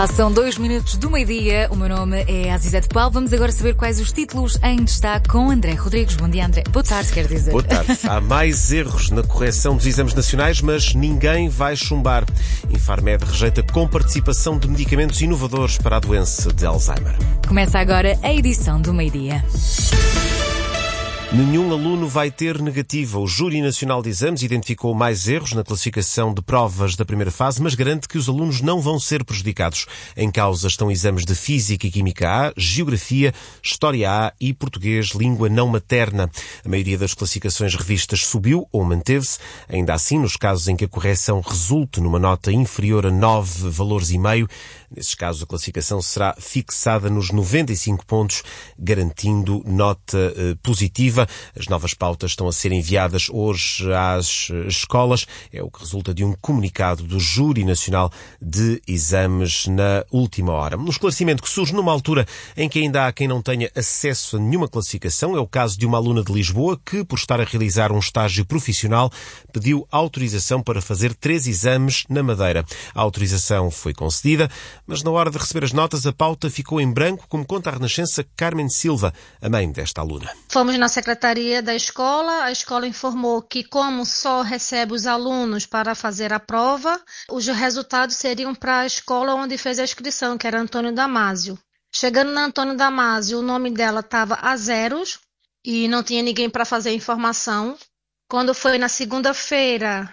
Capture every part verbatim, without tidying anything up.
São dois minutos do meio-dia. O meu nome é Azizete Paulo. Vamos agora saber quais os títulos em destaque com André Rodrigues. Bom dia, André. Boa tarde, quer dizer. Boa tarde. Há mais erros na correção dos exames nacionais, mas ninguém vai chumbar. Infarmed rejeita comparticipação de medicamentos inovadores para a doença de Alzheimer. Começa agora a edição do meio-dia. Nenhum aluno vai ter negativa. O Júri Nacional de Exames identificou mais erros na classificação de provas da primeira fase, mas garante que os alunos não vão ser prejudicados. Em causa estão exames de Física e Química A, Geografia, História A e Português, língua não materna. A maioria das classificações revistas subiu ou manteve-se. Ainda assim, nos casos em que a correção resulte numa nota inferior a nove valores e meio, nesses casos a classificação será fixada nos noventa e cinco pontos, garantindo nota eh, positiva. As novas pautas estão a ser enviadas hoje às escolas. É o que resulta de um comunicado do Júri Nacional de Exames na última hora. Um esclarecimento que surge numa altura em que ainda há quem não tenha acesso a nenhuma classificação. É o caso de uma aluna de Lisboa que, por estar a realizar um estágio profissional, pediu autorização para fazer três exames na Madeira. A autorização foi concedida, mas na hora de receber as notas a pauta ficou em branco, como conta a renascença Carmen Silva, a mãe desta aluna. Fomos na secretaria da escola, a escola informou que como só recebe os alunos para fazer a prova, os resultados seriam para a escola onde fez a inscrição, que era Antônio Damásio. Chegando na Antônio Damásio, o nome dela estava a zeros e não tinha ninguém para fazer a informação. Quando foi na segunda-feira,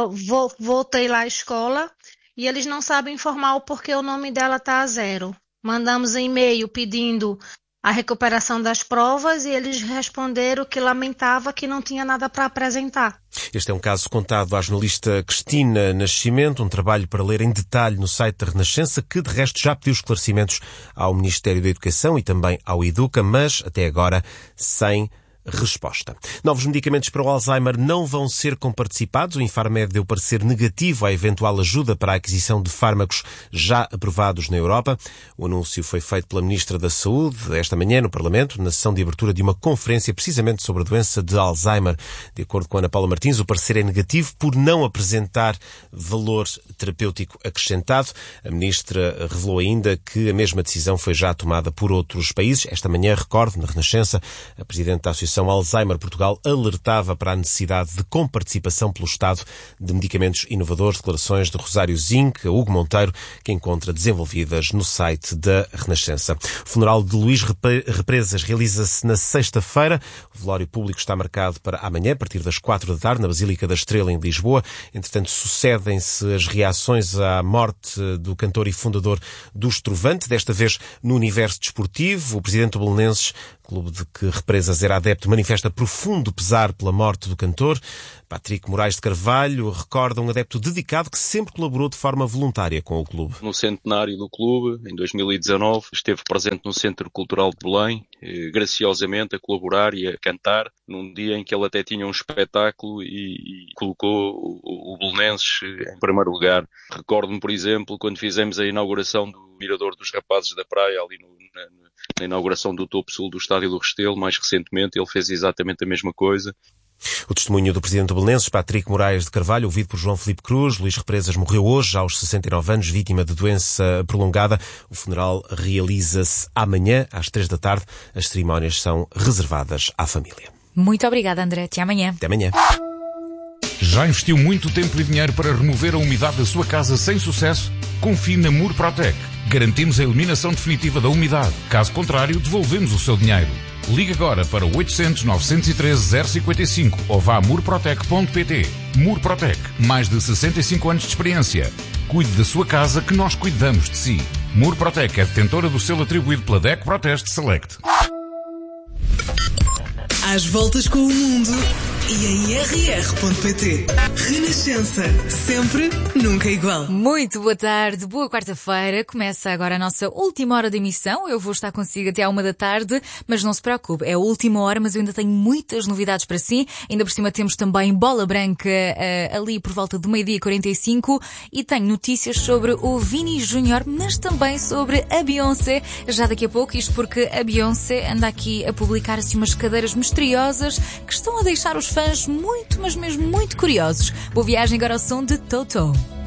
voltei lá à escola e eles não sabem informar o porquê o nome dela está a zero. Mandamos um e-mail pedindo a recuperação das provas e eles responderam que lamentava que não tinha nada para apresentar. Este é um caso contado à jornalista Cristina Nascimento, um trabalho para ler em detalhe no site da Renascença, que de resto já pediu esclarecimentos ao Ministério da Educação e também ao Educa, mas até agora sem resposta. Novos medicamentos para o Alzheimer não vão ser comparticipados. O Infarmed deu parecer negativo à eventual ajuda para a aquisição de fármacos já aprovados na Europa. O anúncio foi feito pela Ministra da Saúde esta manhã no Parlamento, na sessão de abertura de uma conferência precisamente sobre a doença de Alzheimer. De acordo com Ana Paula Martins, o parecer é negativo por não apresentar valor terapêutico acrescentado. A Ministra revelou ainda que a mesma decisão foi já tomada por outros países. Esta manhã, recordo, na Renascença, a Presidente da Associação Alzheimer Portugal alertava para a necessidade de comparticipação pelo Estado de medicamentos inovadores. Declarações de Rosário Zinc, a Hugo Monteiro, que encontra desenvolvidas no site da Renascença. O funeral de Luís Represas realiza-se na sexta-feira. O velório público está marcado para amanhã, a partir das quatro da tarde, na Basílica da Estrela, em Lisboa. Entretanto, sucedem-se as reações à morte do cantor e fundador do Estrovante, desta vez no universo desportivo. O presidente do Belenenses, clube de que Represas era adepto, manifesta profundo pesar pela morte do cantor. Patrick Moraes de Carvalho recorda um adepto dedicado que sempre colaborou de forma voluntária com o clube. No centenário do clube, em dois mil e dezanove, esteve presente no Centro Cultural de Belém, eh, graciosamente a colaborar e a cantar, num dia em que ele até tinha um espetáculo e, e colocou o, o Belenenses em primeiro lugar. Recordo-me, por exemplo, quando fizemos a inauguração do Mirador dos Rapazes da Praia, ali no, na, na inauguração do topo sul do Estádio do Restelo, mais recentemente, ele fez exatamente a mesma coisa. O testemunho do presidente do Belenenses, Patrick Moraes de Carvalho, ouvido por João Filipe Cruz. Luís Represas morreu hoje, aos sessenta e nove anos, vítima de doença prolongada. O funeral realiza-se amanhã, às três da tarde. As cerimónias são reservadas à família. Muito obrigada, André. Até amanhã. Até amanhã. Já investiu muito tempo e dinheiro para remover a umidade da sua casa sem sucesso? Confie na Murprotec. Garantimos a eliminação definitiva da umidade. Caso contrário, devolvemos o seu dinheiro. Ligue agora para oitocentos, novecentos e treze, zero cinquenta e cinco ou vá a murprotec ponto pt. Murprotec, mais de sessenta e cinco anos de experiência. Cuide da sua casa que nós cuidamos de si. Murprotec é detentora do selo atribuído pela D E C Proteste Select. Às voltas com o mundo e em r r ponto p t. Renascença, sempre, nunca igual. Muito boa tarde, boa quarta-feira. Começa agora a nossa última hora de emissão. Eu vou estar consigo até à uma da tarde, mas não se preocupe, é a última hora, mas eu ainda tenho muitas novidades para si. Ainda por cima temos também Bola Branca uh, ali por volta do meio-dia e quarenta e cinco e tenho notícias sobre o Vini Júnior, mas também sobre a Beyoncé. Já daqui a pouco, isto porque a Beyoncé anda aqui a publicar assim umas cadeiras misteriosas que estão a deixar os fãs muito, mas mesmo muito curiosos. Boa viagem agora ao som de Toto.